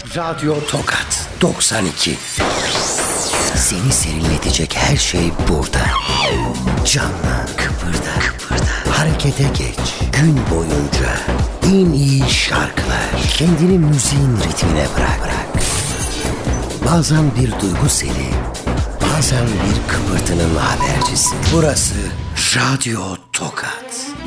Radyo Tokat 92. Seni serinletecek her şey burada. Canlı, kıpırda, harekete geç. Gün boyunca en iyi şarkılar. Kendini müziğin ritmine bırak. Bazen bir duygu seli, bazen bir kıpırtının habercisi. Burası Radyo Tokat.